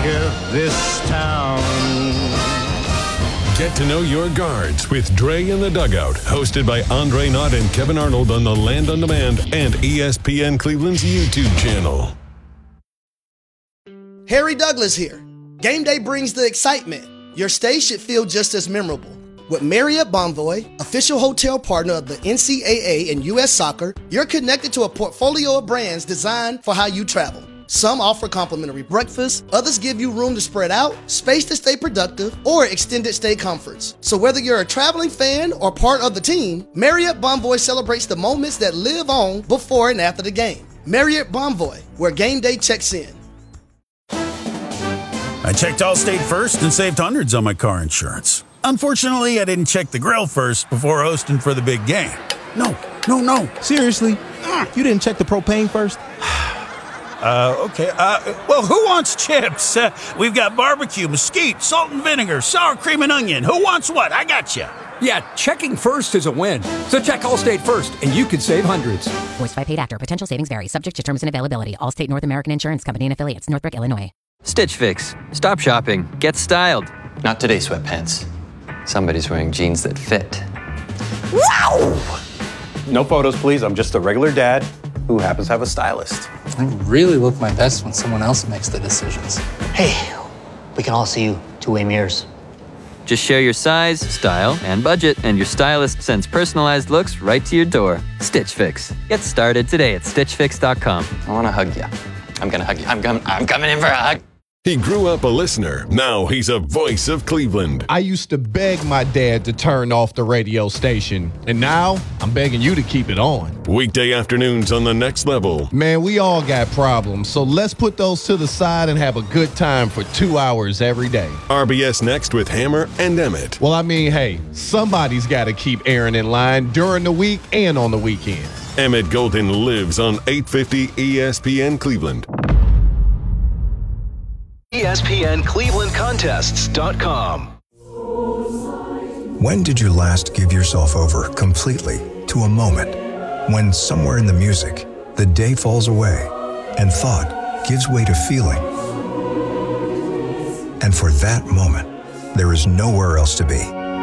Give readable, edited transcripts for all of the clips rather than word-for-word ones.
rocketh this town. Get to know your guards with Dre in the Dugout, hosted by Andre Knott and Kevin Arnold on the Land on Demand and ESPN Cleveland's YouTube channel. Harry Douglas here. Game day brings the excitement. Your stay should feel just as memorable. With Marriott Bonvoy, official hotel partner of the NCAA and U.S. Soccer, you're connected to a portfolio of brands designed for how you travel. Some offer complimentary breakfast, others give you room to spread out, space to stay productive, or extended stay comforts. So whether you're a traveling fan or part of the team, Marriott Bonvoy celebrates the moments that live on before and after the game. Marriott Bonvoy, where game day checks in. I checked Allstate first and saved hundreds on my car insurance. Unfortunately, I didn't check the grill first before hosting for the big game. No. Seriously? You didn't check the propane first? Okay. Well, who wants chips? We've got barbecue, mesquite, salt and vinegar, sour cream and onion. Who wants what? I got you. Yeah, checking first is a win. So check Allstate first, and you could save hundreds. Voiced by paid actor. Potential savings vary. Subject to terms and availability. Allstate North American Insurance Company and affiliates. Northbrook, Illinois. Stitch Fix. Stop shopping. Get styled. Not today, sweatpants. Somebody's wearing jeans that fit. Wow! No photos, please. I'm just a regular dad who happens to have a stylist. I really look my best when someone else makes the decisions. Hey, we can all see you two-way mirrors. Just share your size, style, and budget, and your stylist sends personalized looks right to your door. Stitch Fix. Get started today at StitchFix.com. I want to hug you. I'm going to hug you. I'm coming in for a hug. He grew up a listener. Now he's a voice of Cleveland. I used to beg my dad to turn off the radio station, and now I'm begging you to keep it on. Weekday afternoons on The Next Level. Man, we all got problems, so let's put those to the side and have a good time for 2 hours every day. RBS Next with Hammer and Emmett. Well, I mean, hey, somebody's got to keep Aaron in line during the week and on the weekend. Emmett Golden lives on 850 ESPN Cleveland. ESPNClevelandContests.com. When did you last give yourself over completely to a moment when somewhere in the music, the day falls away and thought gives way to feeling? And for that moment, there is nowhere else to be.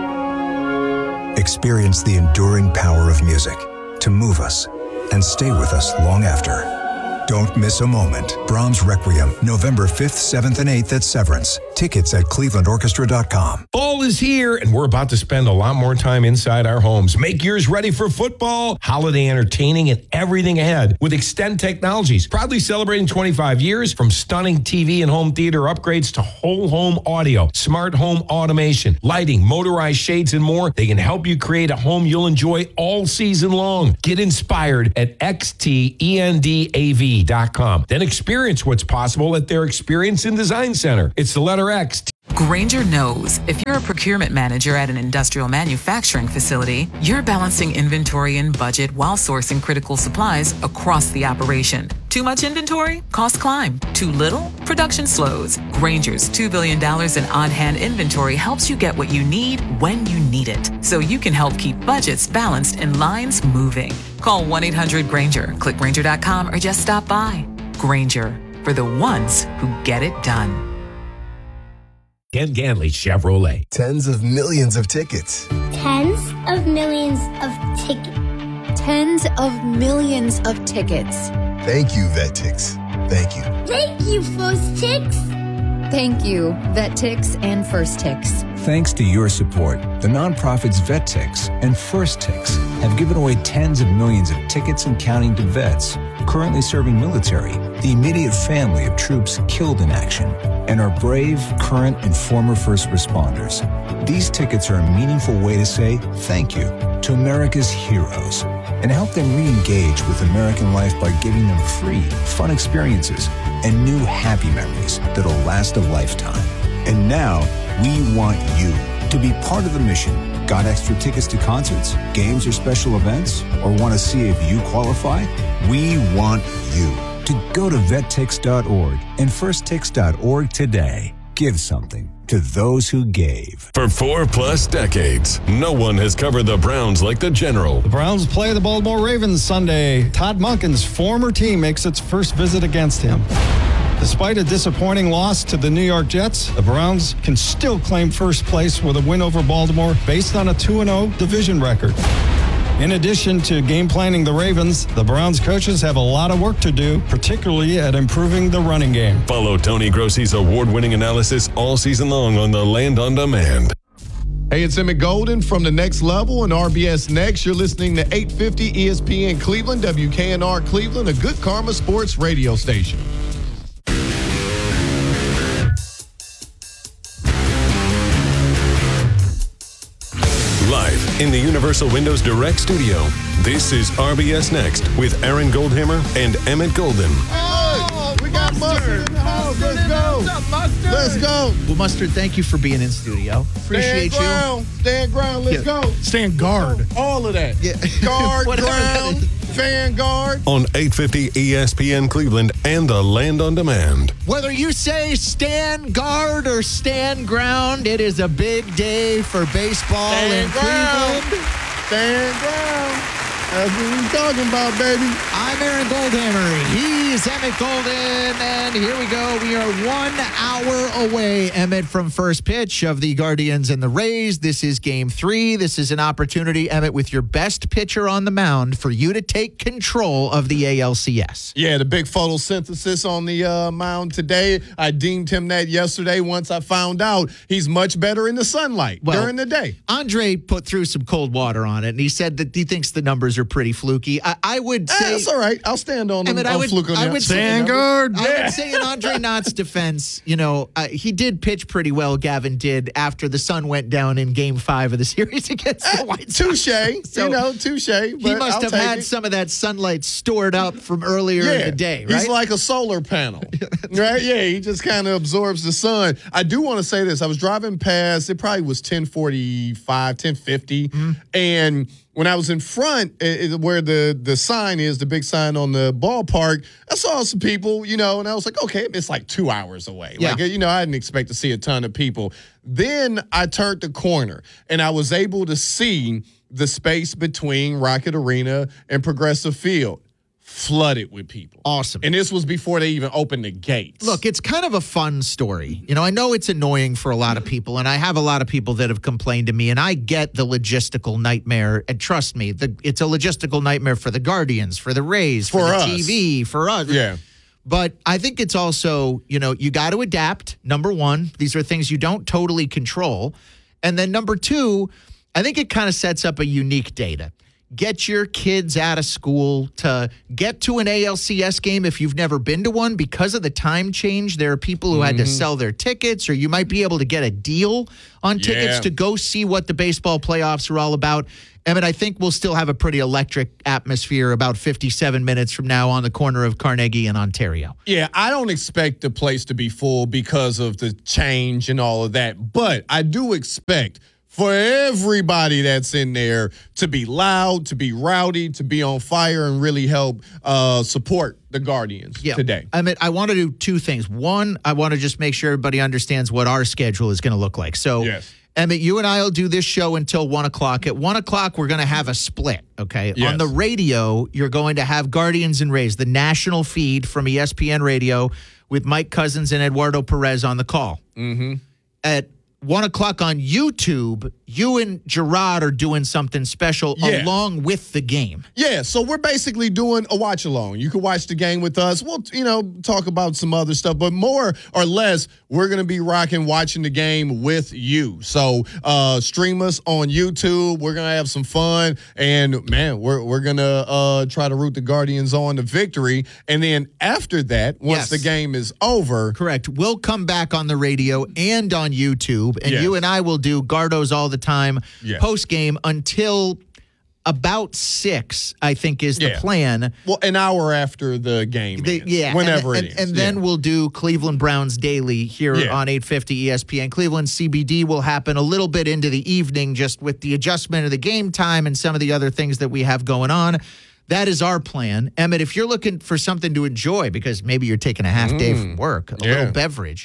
Experience the enduring power of music to move us and stay with us long after. Don't miss a moment. Brahms Requiem, November 5th, 7th, and 8th at Severance. Tickets at clevelandorchestra.com. Fall is here, and we're about to spend a lot more time inside our homes. Make yours ready for football, holiday entertaining, and everything ahead with Extend Technologies. Proudly celebrating 25 years, from stunning TV and home theater upgrades to whole home audio, smart home automation, lighting, motorized shades, and more. They can help you create a home you'll enjoy all season long. Get inspired at xtendav.com. Then experience what's possible at their Experience and Design Center. It's the letter X. Grainger knows if you're a procurement manager at an industrial manufacturing facility, you're balancing inventory and budget while sourcing critical supplies across the operation. Too much inventory? Costs climb. Too little? Production slows. Grainger's $2 billion in on-hand inventory helps you get what you need when you need it, so you can help keep budgets balanced and lines moving. Call 1-800-GRAINGER, click Grainger.com, or just stop by. Grainger, for the ones who get it done. Ken Ganley Chevrolet. Tens of millions of tickets. Tens of millions of tickets. Tens of millions of tickets. Thank you, VetTix. Thank you. Thank you, First Tix. Thank you, VetTix and First Tix. Thanks to your support, the nonprofits VetTix and First Tix have given away tens of millions of tickets and counting to vets currently serving military, the immediate family of troops killed in action, and our brave, current, and former first responders. These tickets are a meaningful way to say thank you to America's heroes and help them re-engage with American life by giving them free, fun experiences and new happy memories that'll last a lifetime. And now, we want you to be part of the mission. Got extra tickets to concerts, games, or special events? Or want to see if you qualify? We want you to go to vettix.org and firsttix.org today. Give something to those who gave. For 4+ decades, no one has covered the Browns like the General. The Browns play the Baltimore Ravens Sunday. Todd Monken's former team makes its first visit against him. Despite a disappointing loss to the New York Jets, the Browns can still claim first place with a win over Baltimore based on a 2-0 division record. In addition to game planning the Ravens, the Browns coaches have a lot of work to do, particularly at improving the running game. Follow Tony Grossi's award-winning analysis all season long on the Land on Demand. Hey, it's Emmett Golden from The Next Level and RBS Next. You're listening to 850 ESPN Cleveland, WKNR Cleveland, a Good Karma Sports radio station. Live in the Universal Windows Direct studio, this is RBS Next with Aaron Goldhammer and Emmett Golden. Oh, we got Mustard in the house. Let's go. What's up, Mustard? Let's go. Well, Mustard, thank you for being in studio. Appreciate you. Stand ground. Let's go. Stand guard. All of that. Yeah. Guard, ground, fan guard. On 850 ESPN Cleveland and the Land on Demand. Whether you say stand guard or stand ground, it is a big day for baseball in Cleveland. Stand ground. That's what we're talking about, baby. I'm Aaron Goldhammer. He's Emmett Golden. And here we go. We are 1 hour away, Emmett, from first pitch of the Guardians and the Rays. This is Game 3. This is an opportunity, Emmett, with your best pitcher on the mound for you to take control of the ALCS. Yeah, the big photosynthesis on the mound today. I deemed him that yesterday once I found out he's much better in the sunlight during the day. Andre put through some cold water on it, and he said that he thinks the numbers are pretty fluky. I would say that's all right. I'll stand on them. I would stand guard. I would say in Andre Knott's defense, he did pitch pretty well. Gavin did after the sun went down in Game 5 of the series against the White Sox. Touche. Touche. He must have had some of that sunlight stored up from earlier in the day. Right? He's like a solar panel, right? Yeah, he just kind of absorbs the sun. I do want to say this. I was driving past. It probably was 10:45, 10:50, and when I was in front where the sign is, the big sign on the ballpark, I saw some people, and I was like, okay, it's like 2 hours away. Yeah. I didn't expect to see a ton of people. Then I turned the corner, and I was able to see the space between Rocket Arena and Progressive Field flooded with people. Awesome. And this was before they even opened the gates. Look, it's kind of a fun story. I know it's annoying for a lot of people, and I have a lot of people that have complained to me, and I get the logistical nightmare. And trust me, it's a logistical nightmare for the Guardians, for the Rays, for the us. TV, for us. Yeah. But I think it's also, you got to adapt. Number one, these are things you don't totally control. And then number two, I think it kind of sets up a unique data. Get your kids out of school to get to an ALCS game if you've never been to one. Because of the time change, there are people who had to sell their tickets, or you might be able to get a deal on tickets to go see what the baseball playoffs are all about. Emmett, I think we'll still have a pretty electric atmosphere about 57 minutes from now on the corner of Carnegie and Ontario. Yeah, I don't expect the place to be full because of the change and all of that. But I do expect for everybody that's in there to be loud, to be rowdy, to be on fire, and really help support the Guardians today. I want to do two things. One, I want to just make sure everybody understands what our schedule is going to look like. So, Emmett, you and I will do this show until 1 o'clock. At 1 o'clock, we're going to have a split, okay? Yes. On the radio, you're going to have Guardians and Rays, the national feed from ESPN Radio with Mike Cousins and Eduardo Perez on the call. Mm-hmm. At 1 o'clock on YouTube, you and Gerard are doing something special along with the game. Yeah, so we're basically doing a watch along. You can watch the game with us. We'll, talk about some other stuff, but more or less, we're going to be watching the game with you. So stream us on YouTube. We're going to have some fun, and man, we're going to try to root the Guardians on to victory. And then after that, once the game is over, correct, we'll come back on the radio and on YouTube. And you and I will do Gardos all the time post-game until about 6, I think, is the plan. Well, an hour after the game ends, whenever it is. And then we'll do Cleveland Browns Daily here on 850 ESPN Cleveland. CBD will happen a little bit into the evening just with the adjustment of the game time and some of the other things that we have going on. That is our plan. Emmett, if you're looking for something to enjoy, because maybe you're taking a half day from work, a little beverage,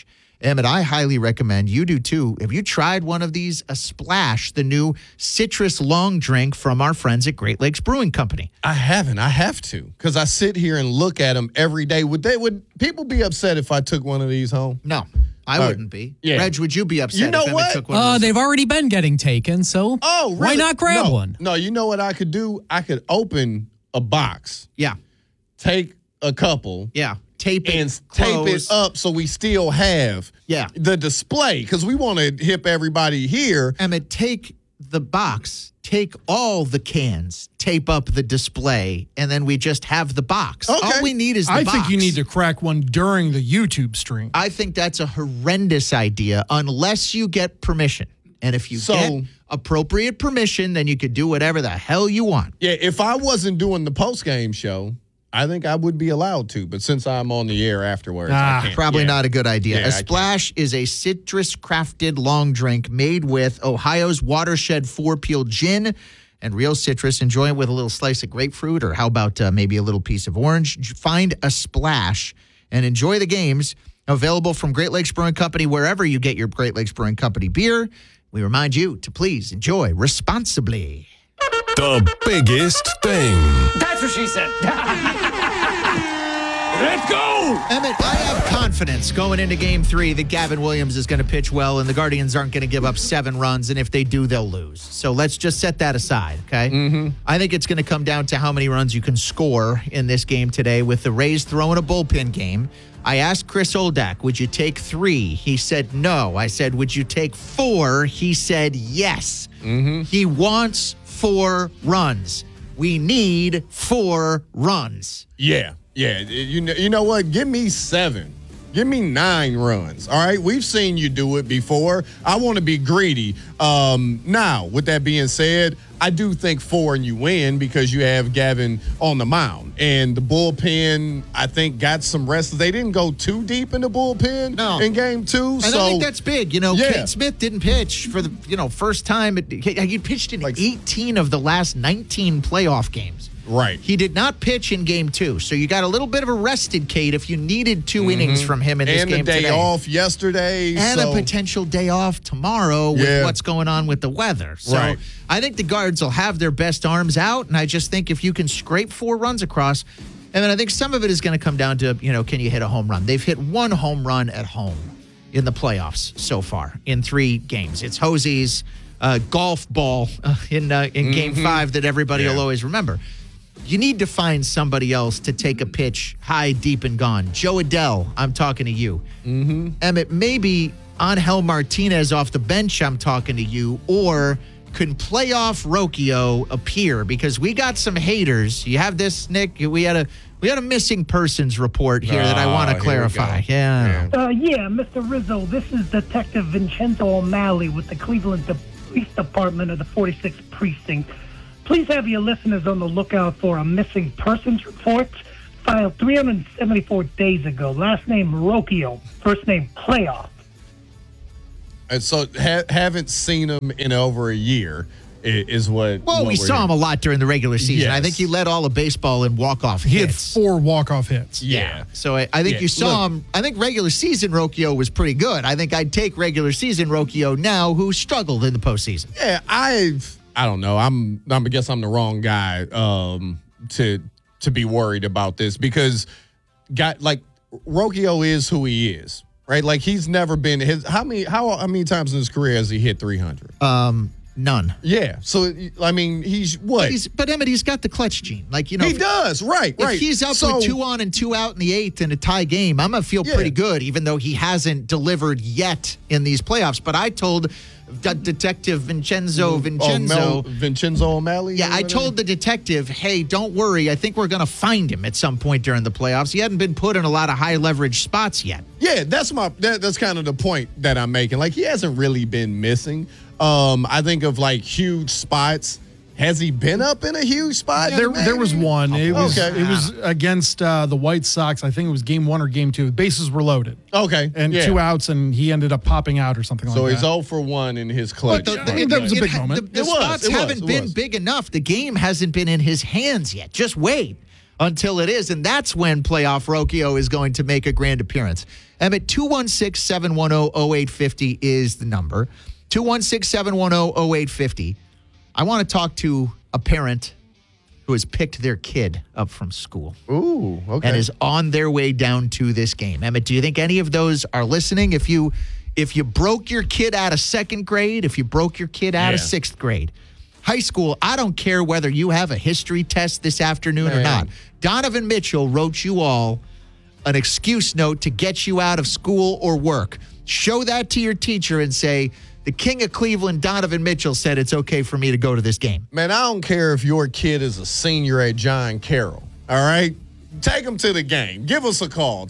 Emmett, I highly recommend you do too. Have you tried one of these? A Splash, the new citrus long drink from our friends at Great Lakes Brewing Company. I haven't. I have to because I sit here and look at them every day. Would people be upset if I took one of these home? No, I wouldn't be. Yeah. Reg, would you be upset You know if Emmett what? took one of those? They've already been getting taken, so really? why not grab one? No, you know what I could do? I could open a box. Yeah. Take a couple. Yeah. Tape it, and tape it up so we still have the display because we want to hip everybody here. Emmett, take the box, take all the cans, tape up the display, and then we just have the box. Okay. All we need is the box. I think you need to crack one during the YouTube stream. I think that's a horrendous idea unless you get permission. And if you get appropriate permission, then you could do whatever the hell you want. Yeah, if I wasn't doing the post-game show, I think I would be allowed to. But since I'm on the air afterwards, I can't. Probably not a good idea. Yeah, a Splash is a citrus-crafted long drink made with Ohio's Watershed 4-Peel Gin and real citrus. Enjoy it with a little slice of grapefruit, or how about maybe a little piece of orange. Find a Splash and enjoy the games. Available from Great Lakes Brewing Company wherever you get your Great Lakes Brewing Company beer. We remind you to please enjoy responsibly. The biggest thing. That's what she said. Let's go! Emmett, I have confidence going into Game 3 that Gavin Williams is going to pitch well and the Guardians aren't going to give up 7 runs, and if they do, they'll lose. So let's just set that aside, okay? Mm-hmm. I think it's going to come down to how many runs you can score in this game today with the Rays throwing a bullpen game. I asked Chris Oldak, would you take 3? He said no. I said, would you take 4? He said yes. Mm-hmm. He wants 4 runs. We need 4 runs. Yeah. You know what? Give me 7. Give me 9 runs. All right. We've seen you do it before. I want to be greedy. Now, with that being said, I do think 4 and you win because you have Gavin on the mound. And the bullpen, I think, got some rest. They didn't go too deep in the bullpen in Game 2. And I think that's big. Kate Smith didn't pitch for the first time. He pitched in 18 of the last 19 playoff games. Right. He did not pitch in Game 2, so you got a little bit of a rested Kate if you needed 2 innings from him in this game today. And a day off yesterday. And a potential day off tomorrow with what's going on with the weather. So I think the Guards will have their best arms out, and I just think if you can scrape 4 runs across, and then I think some of it is going to come down to, can you hit a home run? They've hit 1 home run at home in the playoffs so far in 3 games. It's Hosey's golf ball in Game 5 that everybody will always remember. You need to find somebody else to take a pitch high, deep, and gone. Joe Adell, I'm talking to you. Mm-hmm. Emmett, maybe Angel Martinez off the bench, I'm talking to you. Or can playoff Rocchio appear? Because we got some haters. You have this, Nick? We had a missing persons report here that I want to clarify. Yeah, Mr. Rizzo, this is Detective Vincenzo O'Malley with the Cleveland Police Department of the 46th Precinct. Please have your listeners on the lookout for a missing persons report filed 374 days ago. Last name Rocchio, first name Playoff. And so haven't seen him in over a year is what. Well, we saw him a lot during the regular season. Yes. I think he led all of baseball in walk-off hits. He had 4 walk-off hits. Yeah. So I think you saw him. I think regular season Rocchio was pretty good. I think I'd take regular season Rocchio now, who struggled in the postseason. Yeah, I don't know. I guess I'm the wrong guy to be worried about this because Rocchio is who he is, right? Like he's never been how many times in his career has he hit 300? None. Yeah. So I mean, he's what? But Emmett, he's got the clutch gene. He does. Right. If he's up with 2 on and 2 out in the 8th in a tie game, I'm gonna feel pretty good, even though he hasn't delivered yet in these playoffs. But I told Detective Vincenzo O'Malley. Yeah, I told the detective, hey, don't worry. I think we're going to find him at some point during the playoffs. He hadn't been put in a lot of high leverage spots yet. Yeah, that's kind of the point that I'm making. He hasn't really been missing. I think of huge spots. Has he been up in a huge spot? There was one. It was against the White Sox. I think it was Game 1 or Game 2. Bases were loaded. Okay. And 2 outs, and he ended up popping out or something like that. So he's 0 for 1 in his clutch. That was a big moment. The spots haven't been big enough. The game hasn't been in his hands yet. Just wait. until it is. And that's when Playoff Rocchio is going to make a grand appearance. Emmett, 216-710-0850 is the number. 216-710-0850. I want to talk to a parent who has picked their kid up from school. Ooh, okay. And is on their way down to this game. Emmett, do you think any of those are listening? If you broke your kid out of second grade, if you broke your kid out of sixth grade, high school, I don't care whether you have a history test this afternoon or not. Donovan Mitchell wrote you all an excuse note to get you out of school or work. Show that to your teacher and say, the King of Cleveland, Donovan Mitchell, said it's okay for me to go to this game. Man, I don't care if your kid is a senior at John Carroll, all right? Take them to the game. Give us a call,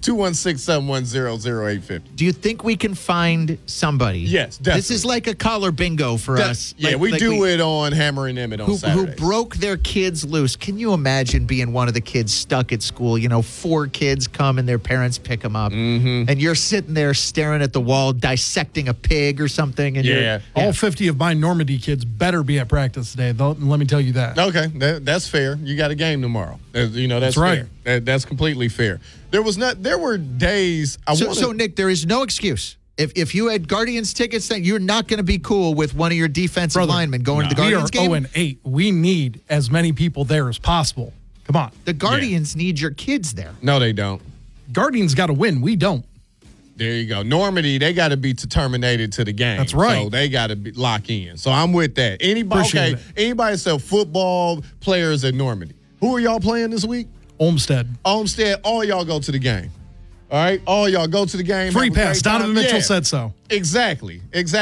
216-710-0850. Do you think we can find somebody? Yes, definitely. This is like a collar bingo for us. Yeah, we do it on Hammer and Emmett on Saturdays. Who broke their kids loose. Can you imagine being one of the kids stuck at school? 4 kids come and their parents pick them up. Mm-hmm. And you're sitting there staring at the wall, dissecting a pig or something. And all 50 of my Normandy kids better be at practice today. Let me tell you that. Okay, that's fair. You got a game tomorrow. That's right. Fair. That's completely fair. There were days. So Nick, there is no excuse. If you had Guardians tickets, then you're not going to be cool with one of your defensive linemen going to the Guardians game. We are 0-8. We need as many people there as possible. Come on. The Guardians need your kids there. No, they don't. Guardians got to win. We don't. There you go. Normandy, they got to be terminated to the game. That's right. So they got to be lock in. So I'm with that. Anybody that football players at Normandy. Who are y'all playing this week? Olmsted. All y'all go to the game. All right? All y'all go to the game. Free pass. Donovan Mitchell said so. Exactly.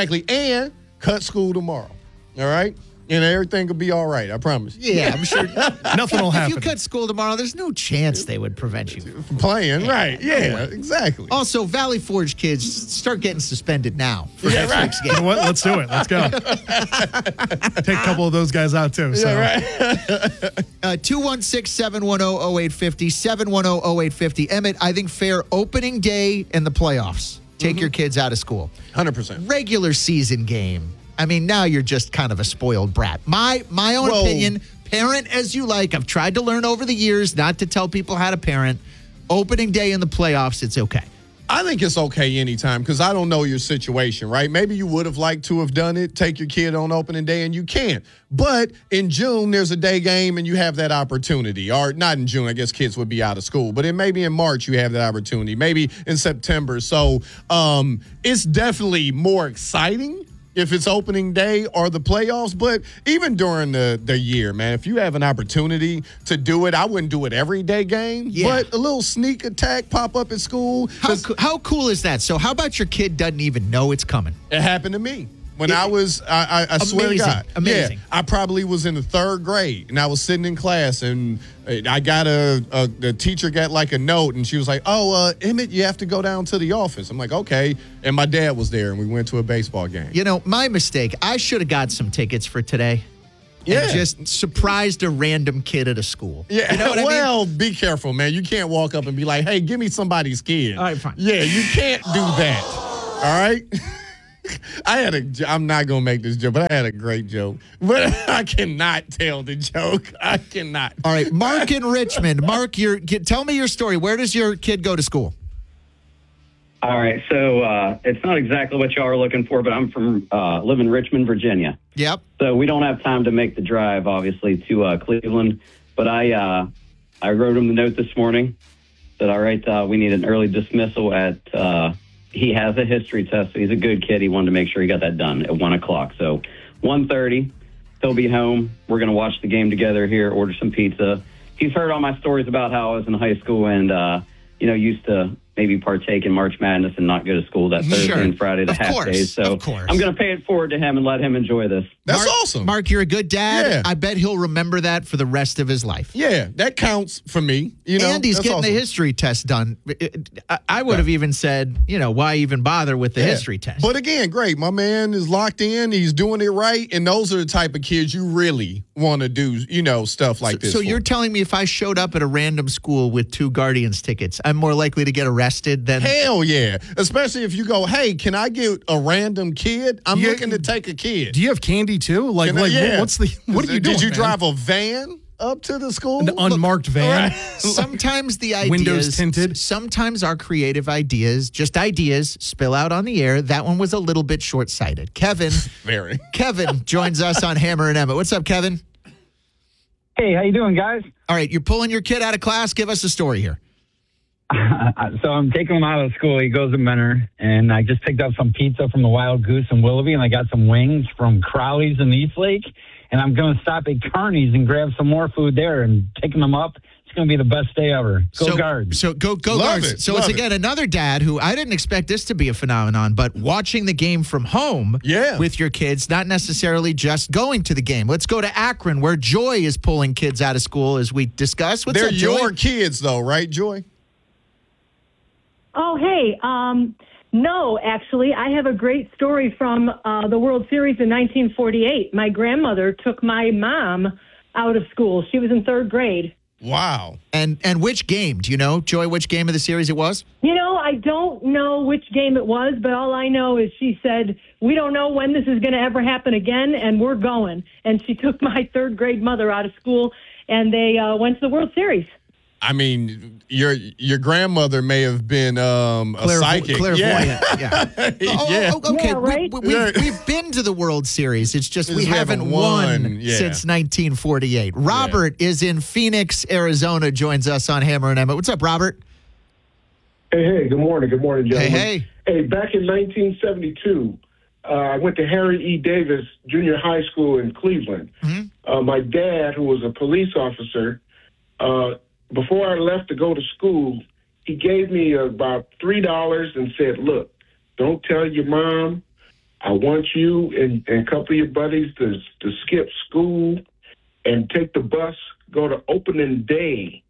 And cut school tomorrow. All right? And everything will be all right. I promise. Yeah, I'm sure. Nothing will happen. If you cut school tomorrow, there's no chance they would prevent you from playing. Right. Yeah, exactly. Also, Valley Forge kids, start getting suspended now for next week's game. You know what? Let's do it. Let's go. Take a couple of those guys out, too. So. Yeah, right. 216-710-0850, 710-0850. Emmett, I think fair opening day in the playoffs. Take your kids out of school. 100%. Regular season game. I mean, now you're just kind of a spoiled brat. My own opinion, parent as you like. I've tried to learn over the years not to tell people how to parent. Opening day in the playoffs, it's okay. I think it's okay anytime because I don't know your situation, right? Maybe you would have liked to have done it, take your kid on opening day, and you can't. But in June, there's a day game, and you have that opportunity. Or not in June, I guess kids would be out of school. But maybe in March, you have that opportunity. Maybe in September. So it's definitely more exciting if it's opening day or the playoffs. But even during the year, man, if you have an opportunity to do it, I wouldn't do it every day game. Yeah. But a little sneak attack pop up at school. How cool is that? So how about your kid doesn't even know it's coming? It happened to me. When I swear to God. Amazing. Yeah, I probably was in the 3rd grade, and I was sitting in class, and I got the teacher got like a note, and she was like, Emmett, you have to go down to the office. I'm like, okay. And my dad was there, and we went to a baseball game. My mistake. I should have got some tickets for today. Yeah. And just surprised a random kid at a school. Yeah. You know what I mean? Be careful, man. You can't walk up and be like, hey, give me somebody's kid. All right, fine. Yeah, you can't do that. All right? I'm not going to make this joke, but I had a great joke. But I cannot tell the joke. I cannot. All right, Mark in Richmond. Mark, tell me your story. Where does your kid go to school? All right, so it's not exactly what y'all are looking for, but I'm from live in Richmond, Virginia. Yep. So we don't have time to make the drive, obviously, to Cleveland. But I wrote him the note this morning. Said, all right, we need an early dismissal at he has a history test, so he's a good kid. He wanted to make sure he got that done at 1 o'clock. So 1:30, he'll be home. We're going to watch the game together here, order some pizza. He's heard all my stories about how I was in high school and, used to maybe partake in March Madness and not go to school that Thursday and Friday, the half days. So I'm going to pay it forward to him and let him enjoy this. That's awesome. Mark, you're a good dad. Yeah. I bet he'll remember that for the rest of his life. Yeah, that counts for me. And he's getting awesome. the history test done. I would have even said, why even bother with the history test? But again, great. My man is locked in. He's doing it right. And those are the type of kids you really want to do, stuff like this. So you're telling me if I showed up at a random school with 2 Guardians tickets, I'm more likely to get arrested than... Hell yeah. Especially if you go, hey, can I get a random kid? I'm looking to take a kid. Do you have candy too? What are you doing? Did you drive a van up to the school? An unmarked van. Sometimes the ideas, windows tinted. Sometimes our creative ideas, just ideas, spill out on the air. That one was a little bit short-sighted. Kevin joins us on Hammer and Emmett. What's up, Kevin? Hey, how you doing, guys? All right, you're pulling your kid out of class. Give us a story here. So I'm taking him out of school. He goes to Menor, and I just picked up some pizza from the Wild Goose in Willoughby, and I got some wings from Crowley's in Eastlake, and I'm going to stop at Kearney's and grab some more food there and picking them up. It's going to be the best day ever. Go Guards. So go Guards. So it's, again, another dad who I didn't expect this to be a phenomenon, but watching the game from home with your kids, not necessarily just going to the game. Let's go to Akron, where Joy is pulling kids out of school, as we discussed. What's They're up, Joy? your kids, though, right, Joy? Oh, hey. No, actually, I have a great story from the World Series in 1948. My grandmother took my mom out of school. She was in third grade. Wow. And which game? Do you know, Joy, which game of the series it was? You know, I don't know which game it was, but all I know is she said, we don't know when this is going to ever happen again, and we're going. And she took my third grade mother out of school, and they went to the World Series. I mean, your grandmother may have been a psychic. Clairvoyant. Yeah. Okay. Yeah, right? We've been to the World Series. It's just we haven't won since 1948. Robert is in Phoenix, Arizona, joins us on Hammer and Emmett. What's up, Robert? Hey, good morning. Good morning, gentlemen. Hey. Back in 1972, I went to Harry E. Davis Junior High School in Cleveland. Mm-hmm. My dad, who was a police officer, before I left to go to school, he gave me about $3 and said, look, don't tell your mom. I want you and a couple of your buddies to skip school and take the bus, go to opening day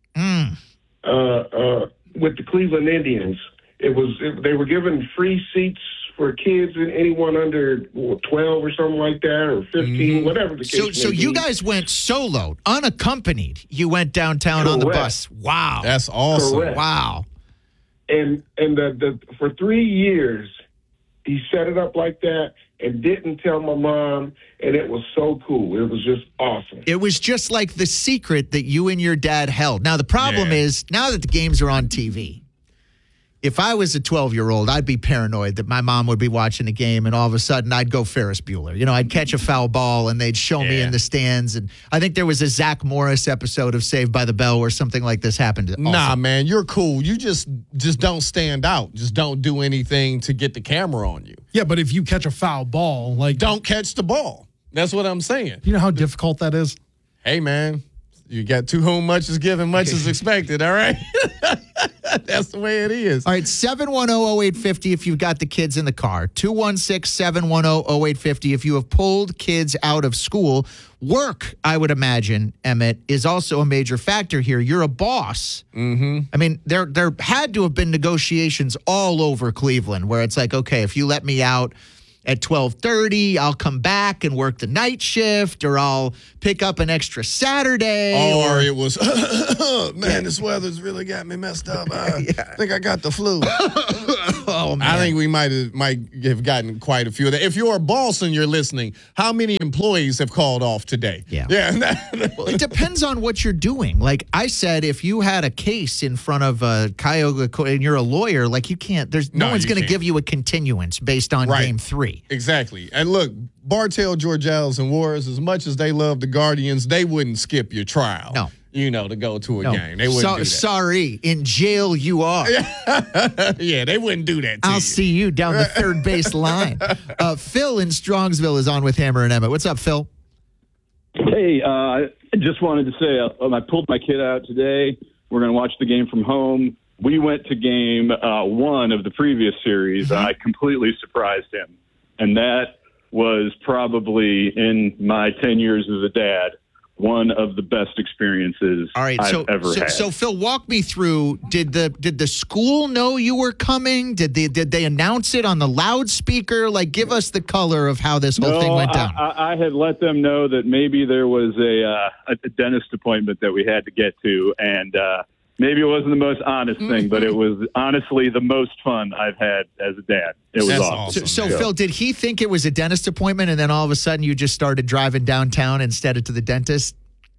with the Cleveland Indians. They were given free seats for kids and anyone under 12 or something like that, or 15, whatever the case may be. So you guys went solo, unaccompanied. You went downtown on the bus. Wow. That's awesome. Correct. Wow. And for 3 years, he set it up like that and didn't tell my mom, and it was so cool. It was just awesome. It was just like the secret that you and your dad held. Now, the problem is, now that the games are on TV, if I was a 12-year-old, I'd be paranoid that my mom would be watching a game and all of a sudden I'd go Ferris Bueller. You know, I'd catch a foul ball and they'd show me in the stands. And I think there was a Zach Morris episode of Saved by the Bell where something like this happened. Also. Nah, man, you're cool. You just don't stand out. Just don't do anything to get the camera on you. Yeah, but if you catch a foul ball, don't catch the ball. That's what I'm saying. You know how difficult that is? Hey, man, you got to whom much is given, much is expected, all right? That's the way it is. All right, 710-0850 if you've got the kids in the car. 216-710-0850 if you have pulled kids out of school. Work, I would imagine, Emmett, is also a major factor here. You're a boss. Mm-hmm. I mean, there had to have been negotiations all over Cleveland where it's like, okay, if you let me out at 12:30, I'll come back and work the night shift, or I'll pick up an extra Saturday. Or it was, man, this weather's really got me messed up. I think I got the flu. Oh, man. I think we might have gotten quite a few of that. If you're a boss and you're listening, how many employees have called off today? Yeah. Well, it depends on what you're doing. Like I said, if you had a case in front of Cuyahoga and you're a lawyer, like you can't, no one's going to give you a continuance based on game 3. Exactly. And look, Bartell, Georgiales, and Warriors, as much as they love the Guardians, they wouldn't skip your trial. No. You know, to go to a game. They wouldn't do that. Sorry, in jail you are. Yeah, they wouldn't do that to you. I'll see you down the third base line. Phil in Strongsville is on with Hammer and Emmett. What's up, Phil? Hey, I just wanted to say I pulled my kid out today. We're going to watch the game from home. We went to game 1 of the previous series, and I completely surprised him. And that was probably, in my 10 years as a dad, one of the best experiences I've ever had. So, Phil, walk me through. Did the school know you were coming? Did they announce it on the loudspeaker? Like, give us the color of how this whole thing went down. I had let them know that maybe there was a dentist appointment that we had to get to, and maybe it wasn't the most honest thing, but it was honestly the most fun I've had as a dad. It was awesome. So, Phil, did he think it was a dentist appointment, and then all of a sudden you just started driving downtown instead of to the dentist?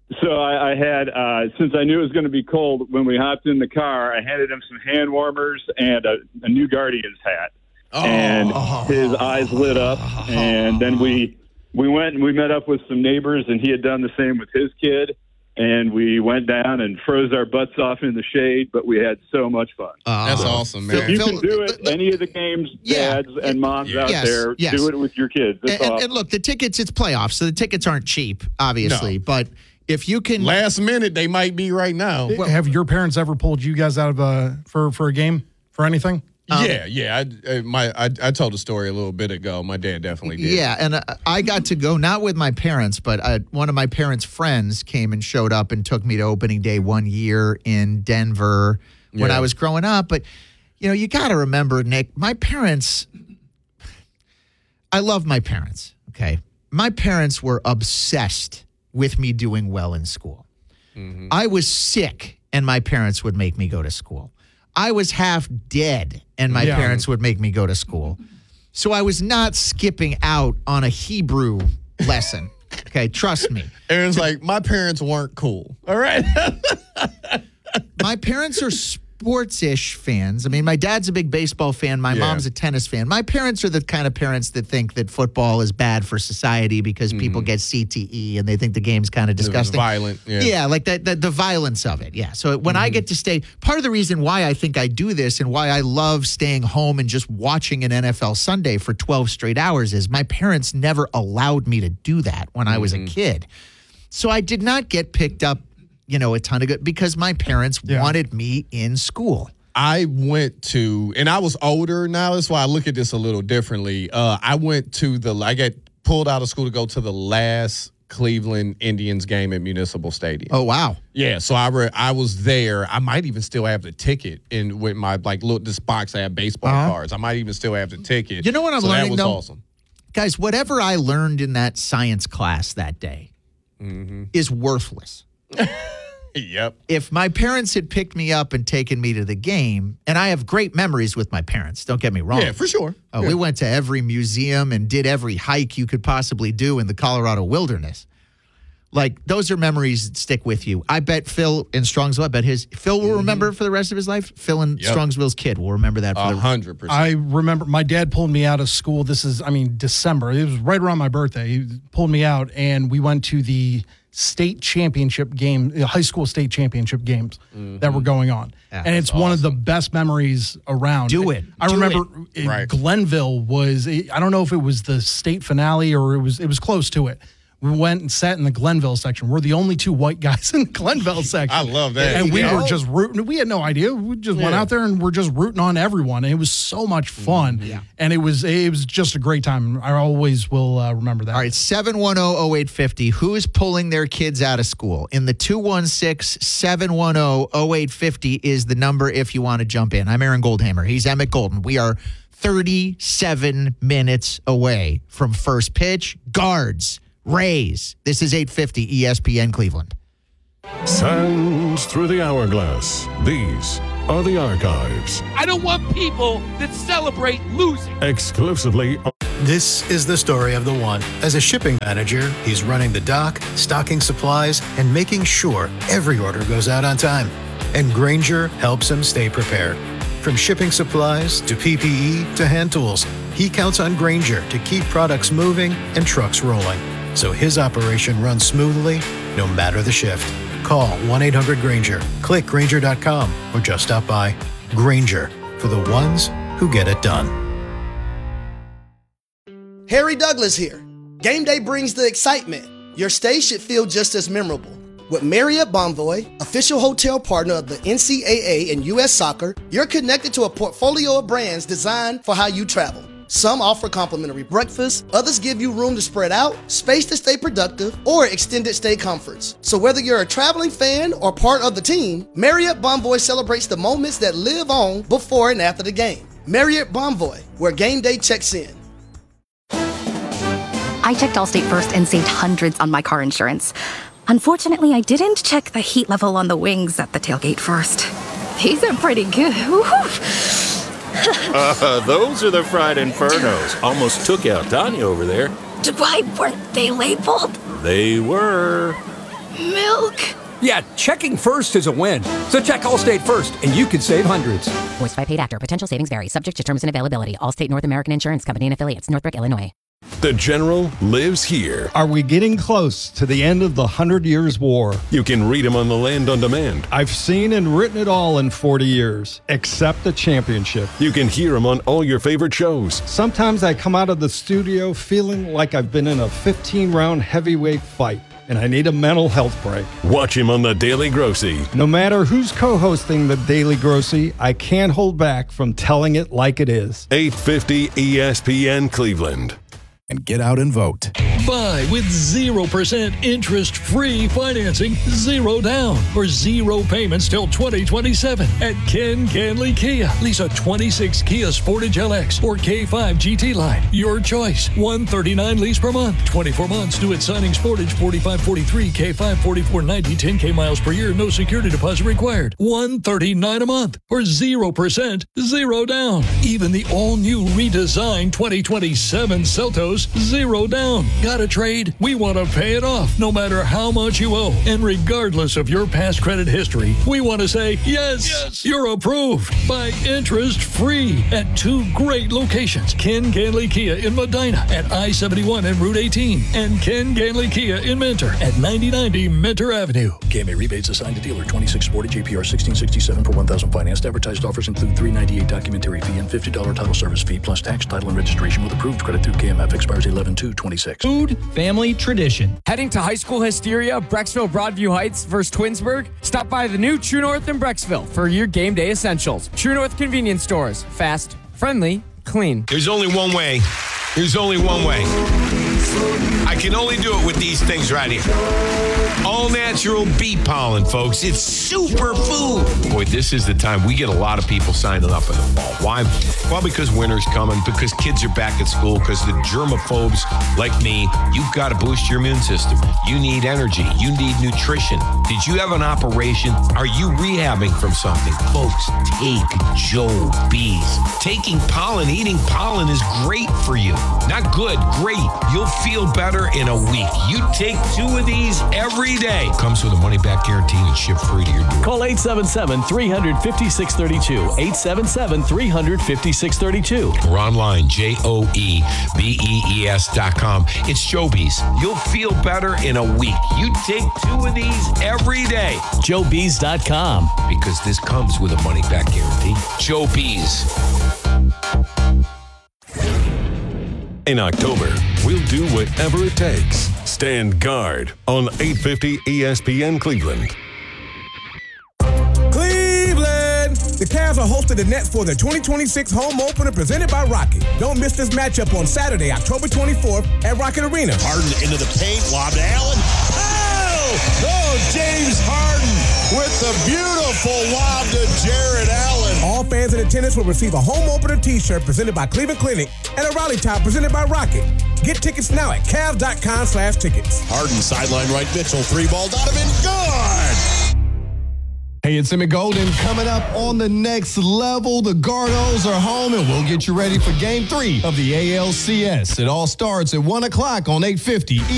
So I had, since I knew it was going to be cold, when we hopped in the car, I handed him some hand warmers and a new Guardians hat. And his eyes lit up. And then we went and we met up with some neighbors, and he had done the same with his kid. And we went down and froze our butts off in the shade, but we had so much fun. That's awesome, man. If you can do it, any of the games, dads and moms out there, do it with your kids. And look, the tickets, it's playoffs, so the tickets aren't cheap, obviously. No. But if you can... Last minute, they might be right now. Have your parents ever pulled you guys out of for a game, for anything? Yeah. I told the story a little bit ago. My dad definitely did. Yeah, and I got to go, not with my parents, but one of my parents' friends came and showed up and took me to opening day one year in Denver when I was growing up. But, you got to remember, Nick, my parents, I love my parents, okay? My parents were obsessed with me doing well in school. Mm-hmm. I was sick, and my parents would make me go to school. I was half dead, and my parents would make me go to school. So I was not skipping out on a Hebrew lesson. Okay, trust me. Aaron's like, my parents weren't cool. All right. My parents are sports-ish fans. I mean, my dad's a big baseball fan. My mom's a tennis fan. My parents are the kind of parents that think that football is bad for society because people get CTE and they think the game's kind of disgusting. Violent. Yeah, like the violence of it. Yeah. So when I get to stay, part of the reason why I think I do this and why I love staying home and just watching an NFL Sunday for 12 straight hours is my parents never allowed me to do that when I was a kid. So I did not get picked up a ton of good because my parents wanted me in school. I went to, and I was older now. That's why I look at this a little differently. I got pulled out of school to go to the last Cleveland Indians game at Municipal Stadium. Oh, wow. Yeah. So I was there. I might even still have the ticket with my, this box. I have baseball cards. I might even still have the ticket. You know what I'm learning, that was though? Awesome. Guys, whatever I learned in that science class that day is worthless. Yep. If my parents had picked me up and taken me to the game, and I have great memories with my parents, don't get me wrong. Yeah, for sure. We went to every museum and did every hike you could possibly do in the Colorado wilderness. Like, those are memories that stick with you. I bet Phil in Strongsville, Phil will remember it for the rest of his life. Phil in Strongsville's kid will remember that for 100%. I remember my dad pulled me out of school. This is, December. It was right around my birthday. He pulled me out, and we went to the state championship game, high school state championship games that were going on. Yeah, and it's one of the best memories around. I remember Glenville was, I don't know if it was the state finale or it was close to it. We went and sat in the Glenville section. We're the only two white guys in the Glenville section. I love that. And we were just rooting. We had no idea. We just went out there and we're just rooting on everyone. And it was so much fun. And it was just a great time. I always will remember that. All right, 710-0850. Who is pulling their kids out of school? In the 216-710-0850 is the number if you want to jump in. I'm Aaron Goldhammer. He's Emmett Golden. We are 37 minutes away from first pitch. Guards. Rays. This is 850 ESPN Cleveland. Sands through the hourglass. These are the archives. I don't want people that celebrate losing. Exclusively. This is the story of the one. As a shipping manager, he's running the dock, stocking supplies, and making sure every order goes out on time. And Grainger helps him stay prepared. From shipping supplies to PPE to hand tools, he counts on Grainger to keep products moving and trucks rolling. So his operation runs smoothly, no matter the shift. Call 1-800-GRAINGER, click Grainger.com, or just stop by. Grainger, for the ones who get it done. Harry Douglas here. Game day brings the excitement. Your stay should feel just as memorable. With Marriott Bonvoy, official hotel partner of the NCAA and U.S. Soccer, you're connected to a portfolio of brands designed for how you travel. Some offer complimentary breakfast, others give you room to spread out, space to stay productive, or extended stay comforts. So whether you're a traveling fan or part of the team, Marriott Bonvoy celebrates the moments that live on before and after the game. Marriott Bonvoy, where game day checks in. I checked Allstate first and saved hundreds on my car insurance. Unfortunately, I didn't check the heat level on the wings at the tailgate first. These are pretty good. Those are the fried infernos. Almost took out Tanya over there. Why weren't they labeled? They were. Milk. Yeah, checking first is a win. So check Allstate first, and you could save hundreds. Voiced by paid actor. Potential savings vary. Subject to terms and availability. Allstate North American Insurance Company and Affiliates. Northbrook, Illinois. The General lives here. Are we getting close to the end of the 100 Years' War? You can read him on the Land on Demand. I've seen and written it all in 40 years, except the championship. You can hear him on all your favorite shows. Sometimes I come out of the studio feeling like I've been in a 15-round heavyweight fight, and I need a mental health break. Watch him on The Daily Grossy. No matter who's co-hosting The Daily Grossy, I can't hold back from telling it like it is. 850 ESPN Cleveland. And get out and vote. Buy with 0% interest-free financing, 0 down, or 0 payments till 2027 at Ken Canley Kia. Lease a 26 Kia Sportage LX or K5 GT line. Your choice. $139 lease per month. 24 months due at signing. Sportage $45.43, K5 $44.90, 10K miles per year. No security deposit required. $139 a month or 0%, 0 down. Even the all-new redesigned 2027 Seltos, 0 down. Got a trade? We want to pay it off no matter how much you owe. And regardless of your past credit history, we want to say, yes, you're approved by interest free at 2 great locations. Ken Canley Kia in Medina at I-71 and Route 18. And Ken Canley Kia in Mentor at 9090 Mentor Avenue. KMA rebates assigned to dealer 26 Sportage APR 1667 per 1,000 financed. Advertised offers include $398 documentary fee and $50 title service fee plus tax, title, and registration with approved credit through KMF. Expires 11/2/26. Food, family, tradition. Heading to high school hysteria, Brecksville, Broadview Heights versus Twinsburg? Stop by the new True North in Brecksville for your game day essentials. True North convenience stores. Fast, friendly, clean. There's only one way. There's only one way. I can only do it with these things right here. All natural bee pollen, folks. It's super food. Boy, this is the time we get a lot of people signing up in the fall. Why? Well, because winter's coming, because kids are back at school, because the germaphobes like me, you've got to boost your immune system. You need energy. You need nutrition. Did you have an operation? Are you rehabbing from something? Folks, take Joe Bees. Taking pollen, eating pollen is great for you. Not good, great. You'll feel better in a week. You take 2 of these every day. Comes with a money-back guarantee and ship free to your door. Call 877-300-5632. 877-300-5632. Or online, JOEBEES.com. It's Joe Bees. You'll feel better in a week. You take 2 of these every day. JoeBees.com. Because this comes with a money-back guarantee. Joe Bees. In October, we'll do whatever it takes. Stand guard on 850 ESPN Cleveland. Cleveland! The Cavs are hosting the Nets for the 2026 home opener presented by Rocket. Don't miss this matchup on Saturday, October 24th at Rocket Arena. Harden into the paint, lob to Allen. Oh, James Harden with the beautiful lob to Jared Allen. All fans in attendance will receive a home opener t-shirt presented by Cleveland Clinic and a rally top presented by Rocket. Get tickets now at Cavs.com/tickets. Harden sideline right, Mitchell, 3-ball, Donovan, good! Hey, it's Emmett Golden coming up on the next level. The Gardos are home, and we'll get you ready for Game 3 of the ALCS. It all starts at 1 o'clock on 850.